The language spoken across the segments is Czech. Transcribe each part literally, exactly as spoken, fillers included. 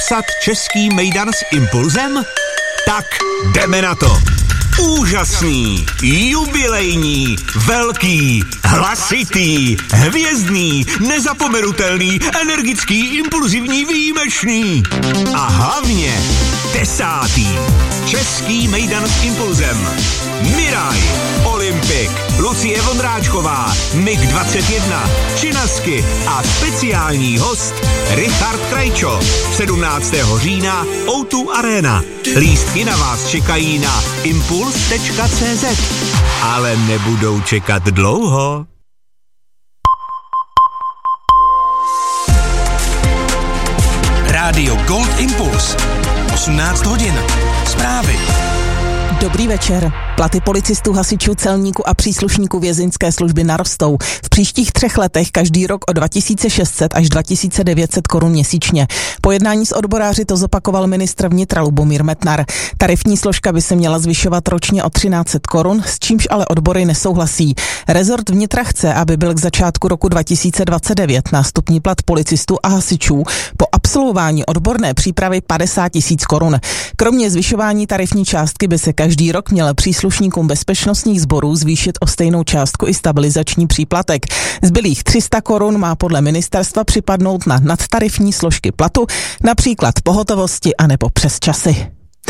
popsat český mejdan s impulzem? Tak jdeme na to. Úžasný, jubilejní, velký, hlasitý, hvězdný, nezapomenutelný, energický, impulzivní, výjimečný. A hlavně desátý. Český mejdan s impulzem. Miraj, Olympik, Lucie Vondráčková, Mig dvacet jedna, Činasky a speciální host Richard Krajčo. sedmnáctého října ó dva Arena. Lístky na vás čekají na impuls tečka cé zet. Ale nebudou čekat dlouho. Rádio Gold Impuls. osmnáct hodin. Zprávy. Dobrý večer. Platy policistů, hasičů, celníků a příslušníků vězeňské služby narostou. V příštích třech letech každý rok o dva tisíce šest set až dva tisíce devět set korun měsíčně. Po jednání s odboráři to zopakoval ministr vnitra Lubomír Metnar. Tarifní složka by se měla zvyšovat ročně o třináct set korun, s čímž ale odbory nesouhlasí. Rezort vnitra chce, aby byl k začátku roku dva tisíce dvacet devět nástupní plat policistů a hasičů po absolvování odborné přípravy padesát tisíc korun. Kromě zvyšování tarifní částky by se každý rok měl příslušníkům bezpečnostních sborů zvýšit o stejnou částku i stabilizační příplatek. Zbylých tři sta korun má podle ministerstva připadnout na nadtarifní složky platu, například pohotovosti anebo přesčasy.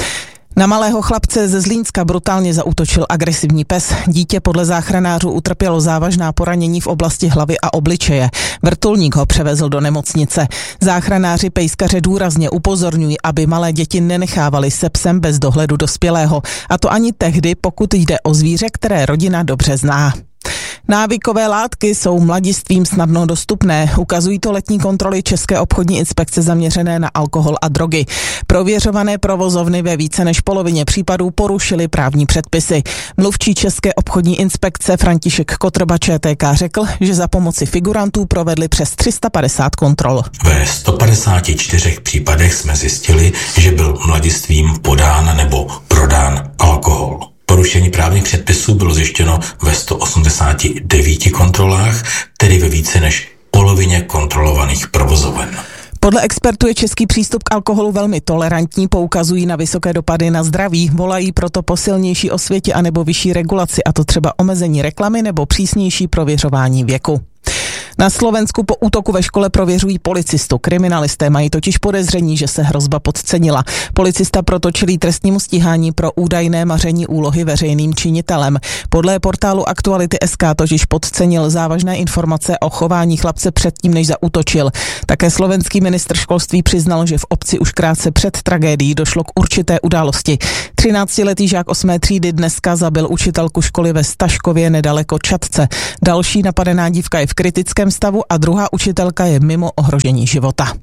Na malého chlapce ze Zlínska brutálně zaútočil agresivní pes. Dítě podle záchranářů utrpělo závažná poranění v oblasti hlavy a obličeje. Vrtulník ho převezl do nemocnice. Záchranáři pejskaře důrazně upozorňují, aby malé děti nenechávali se psem bez dohledu dospělého. A to ani tehdy, pokud jde o zvíře, které rodina dobře zná. Návykové látky jsou mladistvím snadno dostupné, ukazují to letní kontroly České obchodní inspekce zaměřené na alkohol a drogy. Prověřované provozovny ve více než polovině případů porušily právní předpisy. Mluvčí České obchodní inspekce František Kotrba Č T K řekl, že za pomoci figurantů provedli přes tři sta padesát kontrol. Ve sto padesáti čtyřech případech jsme zjistili, že byl mladistvím podán nebo prodán alkohol. Porušení právních předpisů bylo zjištěno ve sto osmdesáti devíti kontrolách, tedy ve více než polovině kontrolovaných provozoven. Podle expertů je český přístup k alkoholu velmi tolerantní, poukazují na vysoké dopady na zdraví, volají proto po silnější osvětě anebo vyšší regulaci, a to třeba omezení reklamy nebo přísnější prověřování věku. Na Slovensku po útoku ve škole prověřují policistu. Kriminalisté mají totiž podezření, že se hrozba podcenila. Policista proto čelí trestnímu stíhání pro údajné maření úlohy veřejným činitelem. Podle portálu Aktuality tečka es ká totiž podcenil závažné informace o chování chlapce předtím, než zaútočil. Také slovenský ministr školství přiznal, že v obci už krátce před tragédií došlo k určité události. třináctiletý žák osmé třídy dneska zabil učitelku školy ve Staškově nedaleko Čadce. Další napadená dívka je v kritickém stavu a druhá učitelka je mimo ohrožení života.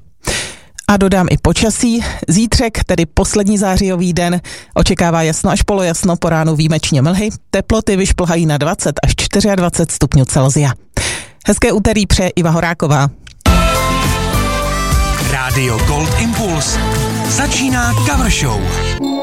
A dodám i počasí. Zítřek, tedy poslední zářijový den, očekává jasno až polojasno, po ránu výjimečně mlhy. Teploty vyšplhají na dvacet až dvacet čtyři stupňů Celsia. Hezké úterý přeje Iva Horáková. Rádio Gold Impuls. Začíná Cover Show.